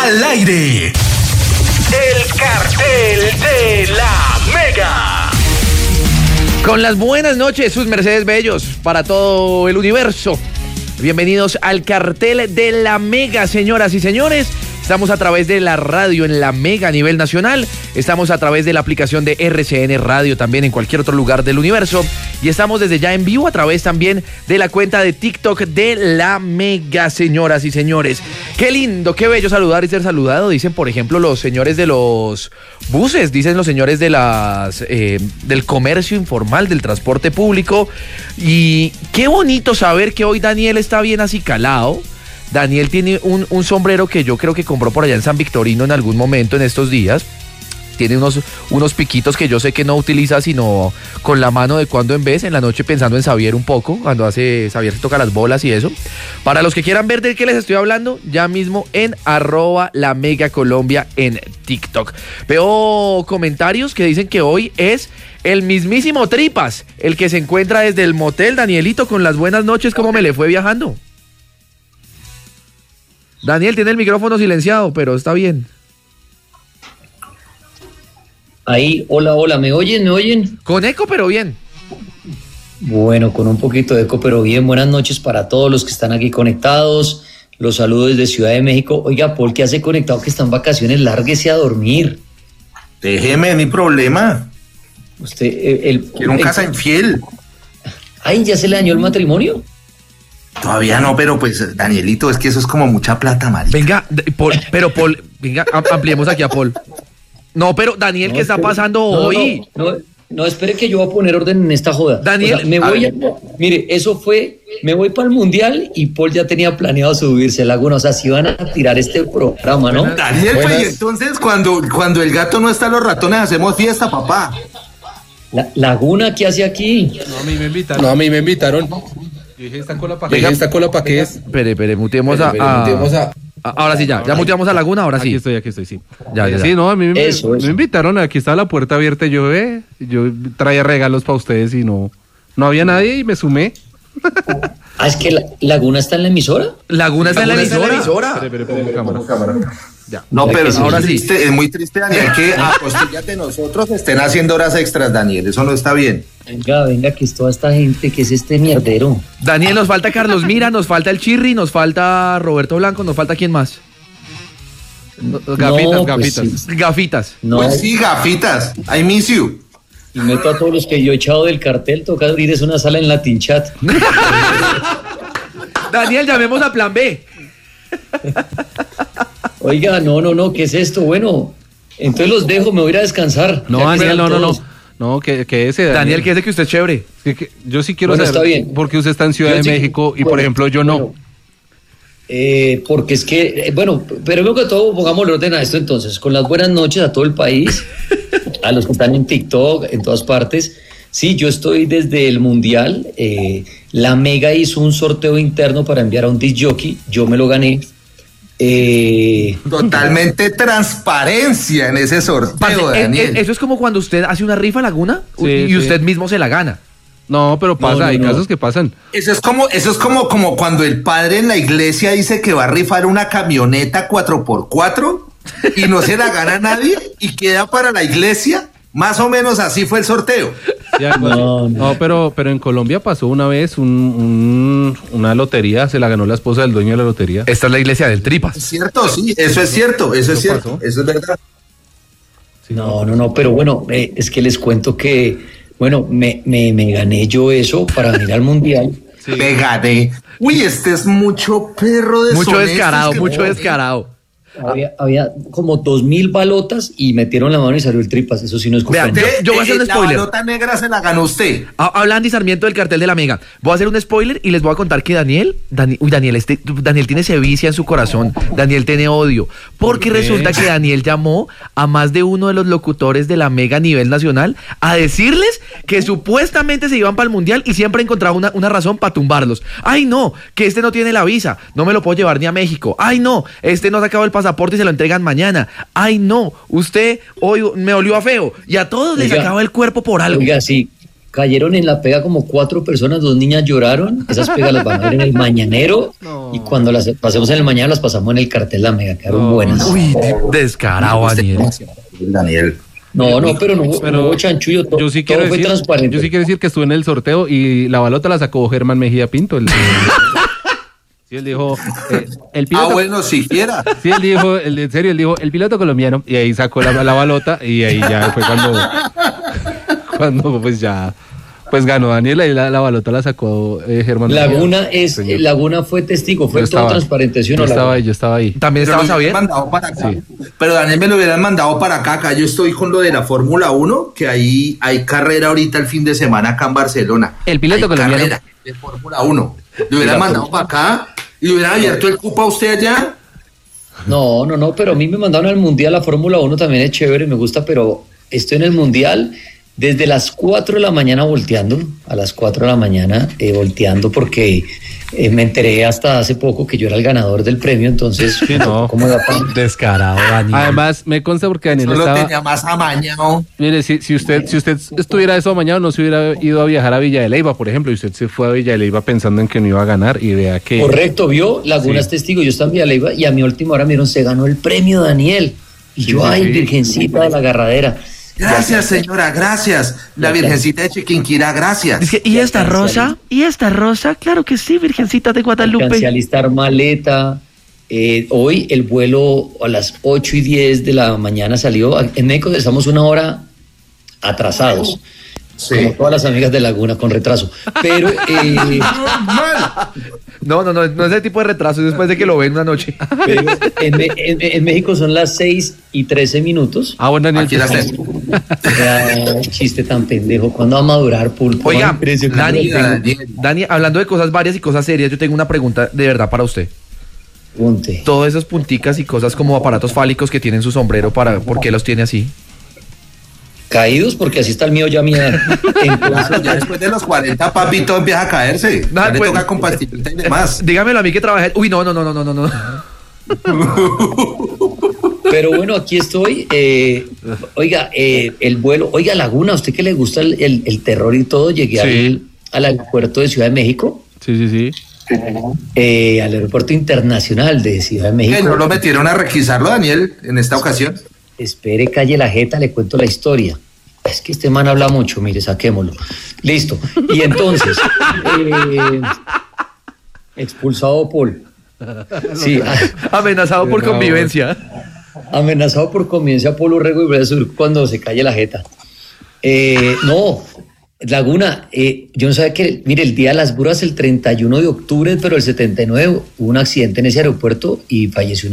Al aire, el cartel de la Mega. Con las buenas noches, sus mercedes bellos, para todo el universo. Bienvenidos al cartel de la Mega, señoras y señores. Estamos a través de la radio en la Mega a nivel nacional. Estamos a través de la aplicación de RCN Radio también en cualquier otro lugar del universo. Y estamos desde ya en vivo a través también de la cuenta de TikTok de la Mega, señoras y señores. Qué lindo, qué bello saludar y ser saludado. Dicen, por ejemplo, los señores de los buses, dicen los señores de del comercio informal, del transporte público. Y qué bonito saber que hoy Daniel está bien acicalado. Daniel tiene un sombrero que yo creo que compró por allá en San Victorino en algún momento en estos días. Tiene unos piquitos que yo sé que no utiliza sino con la mano de cuando en vez, en la noche pensando en Xavier un poco, cuando Xavier se toca las bolas y eso. Para los que quieran ver de qué les estoy hablando, ya mismo en @LaMegaColombia en TikTok. Veo comentarios que dicen que hoy es el mismísimo Tripas, el que se encuentra desde el motel. Danielito, con las buenas noches, ¿cómo me le fue viajando? Daniel tiene el micrófono silenciado, pero está bien. Ahí, hola, ¿me oyen? Con eco, pero bien. Bueno, con un poquito de eco, pero bien. Buenas noches para todos los que están aquí conectados. Los saludo desde Ciudad de México. Oiga, Paul, ¿qué hace conectado que está en vacaciones? Lárguese a dormir. Déjeme, mi problema. Usted, quiero un casa infiel. Ay, ¿ya se le dañó el matrimonio? Todavía no, pero pues, Danielito, es que eso es como mucha plata, marica. Venga, Paul, venga, ampliemos aquí a Paul. No, pero Daniel, ¿qué está pasando hoy? No, espere que yo voy a poner orden en esta joda. Daniel, o sea, mire, eso fue, me voy para el Mundial y Paul ya tenía planeado subirse a Laguna, o sea, si van a tirar este programa, ¿no? Daniel, pues, y entonces cuando el gato no está, los ratones hacemos fiesta, papá. Laguna, ¿qué hace aquí? No, a mí me invitaron. Yo dije, ¿esta cola para qué es? Espere, muteemos a... Ahora sí, ya muteamos a Laguna, ahora sí. Aquí estoy, sí. Ya. Sí, no, a mí me Eso. invitaron, aquí estaba la puerta abierta, yo traía regalos para ustedes y no había nadie y me sumé. Es que Laguna está en la emisora. Laguna está en la emisora. Espere, pongo cámara. Ya. No, pero ahora sí. Es muy triste, Daniel, que a costillas de nosotros estén haciendo horas extras, Daniel. Eso no está bien. Venga, que es toda esta gente, que es este mierdero. Daniel, nos falta Carlos Mira, nos falta el Chirri, nos falta Roberto Blanco, nos falta ¿quién más? Gafitas. No, Pues sí, gafitas. I miss you. y meto a todos los que yo he echado del cartel, toca abrir es una sala en Latin Chat. Daniel, llamemos a Plan B. Oiga, no, ¿qué es esto? Bueno, entonces los dejo, me voy a ir a descansar. No, Daniel, no, que ese Daniel, que es de que usted es chévere. Que yo sí quiero Bueno, saber está bien. por qué usted está en Ciudad de México y, por ejemplo, yo no. Porque es que, pero luego que todo, pongámosle orden a esto entonces, con las buenas noches a todo el país, a los que están en TikTok, en todas partes. Sí, yo estoy desde el Mundial, la Mega hizo un sorteo interno para enviar a un disc jockey, yo me lo gané. Totalmente transparencia en ese sorteo, Daniel. Eso es como cuando usted hace una rifa, Laguna, y usted mismo se la gana. No, pero pasa, hay casos que pasan. Eso es como cuando el padre en la iglesia dice que va a rifar una camioneta 4x4 y no se la gana nadie y queda para la iglesia. Más o menos así fue el sorteo. No, pero en Colombia pasó una vez una lotería, se la ganó la esposa del dueño de la lotería. Esta es la iglesia del Tripas. Es cierto, sí, eso es cierto, eso es verdad. Sí, no, pero bueno, es que les cuento que, bueno, me gané yo eso para venir al Mundial. Sí. Me gané. Uy, este es mucho perro de Mucho descarado. Había como 2,000 balotas y metieron la mano y salió el Tripas. Eso sí no es culpa. Vea, yo voy a hacer un spoiler. La balota negra se la ganó usted. Habla Andy Sarmiento del cartel de la Mega. Voy a hacer un spoiler y les voy a contar que Daniel tiene sevicia en su corazón. Daniel tiene odio. Porque resulta que Daniel llamó a más de uno de los locutores de la Mega a nivel nacional a decirles que supuestamente se iban para el Mundial y siempre encontraba una razón para tumbarlos. Ay, no, que este no tiene la visa. No me lo puedo llevar ni a México. Ay, no, este no ha sacado el pasaporte y se lo entregan mañana. Ay, no, usted hoy me olió a feo. Y a todos les sacaba el cuerpo por algo. Oiga, sí, cayeron en la pega como 4 personas, 2 niñas lloraron, esas pegas las van a ver en el Mañanero, y cuando las pasemos en el Mañana las pasamos en el cartel La Mega, quedaron buenas. Uy, descarado, Daniel. No, pero no hubo chanchullo, Yo sí todo quiero fue decir, transparente. yo sí quiero decir que estuve en el sorteo y la balota la sacó Germán Mejía Pinto. Sí, él dijo, el piloto. Bueno, siquiera. Sí, él dijo, en serio, él dijo, el piloto colombiano, y ahí sacó la balota, y ahí ya fue cuando pues ya, pues ganó Daniela y la balota la sacó Germán. Laguna fue testigo, fue todo transparente, ¿sí o no? Yo estaba ahí. ¿También Pero estabas bien? Sí. Pero Daniel me lo hubieran mandado para acá. Acá yo estoy con lo de la Fórmula 1, que ahí hay carrera ahorita el fin de semana acá en Barcelona. El piloto hay colombiano. Carrera de Fórmula 1. Lo hubieran mandado para acá y le hubieran abierto el cupo a usted allá. No, pero a mí me mandaron al Mundial, la Fórmula 1 también es chévere, me gusta, pero estoy en el Mundial desde las 4 de la mañana volteando, a las 4 de la mañana volteando, porque me enteré hasta hace poco que yo era el ganador del premio, entonces, Sí, no. ¿cómo va para? Descarado, Daniel. Además, me consta porque Daniel Solo estaba... tenía más amañado. Mire, si usted estuviera eso mañana, no se hubiera ido a viajar a Villa de Leyva, por ejemplo, y usted se fue a Villa de Leyva pensando en que no iba a ganar, y vea que... Correcto, vio, Laguna es testigo, yo estaba en Villalba y a mi última hora me dieron, se ganó el premio, Daniel, y yo, virgencita de la agarradera. Gracias, señora, gracias. La Virgencita de Chiquinquirá, gracias. Es que, ¿y esta rosa? ¿Y esta rosa? Claro que sí, Virgencita de Alcancé a Guadalupe. alistar maleta. Hoy el vuelo a las 8:10 de la mañana salió. En México estamos 1 hora atrasados. Sí. Como todas las amigas de Laguna con retraso. Pero No es ese tipo de retraso, es después de que lo ven una noche. en México son las 6:13. Ah, bueno, Daniel. Aquí las tengo. Chiste tan pendejo. ¿Cuándo va a madurar, Pulpo? Oiga, Impresionante. Dani, hablando de cosas varias y cosas serias, yo tengo una pregunta de verdad para usted. Pregunte. Todas esas punticas y cosas como aparatos fálicos que tienen su sombrero, ¿por qué los tiene así? Caídos, porque así está el mío ya a mi edad. Claro, ya después de los 40, papi, todo empieza a caerse. Ya le pues, toca con pastillita y demás. Dígamelo a mí que trabajé. Uy, no. Pero bueno, aquí estoy. Oiga, el vuelo. Oiga, Laguna, ¿a usted que le gusta el terror y todo? Llegué Sí. al aeropuerto de Ciudad de México. Sí. Al aeropuerto internacional de Ciudad de México. ¿No lo metieron a requisarlo, Daniel, en esta ocasión? Espere, calle la jeta, le cuento la historia. Es que este man habla mucho, mire, saquémoslo. Listo. Y entonces, expulsado Paul. Sí, Amenazado por convivencia. amenazado por convivencia Paul Urrego y Bresur cuando se calle la jeta. No, Laguna, yo no sabía que, mire, el día de las brujas, el 31 de octubre, pero el 79, hubo un accidente en ese aeropuerto y falleció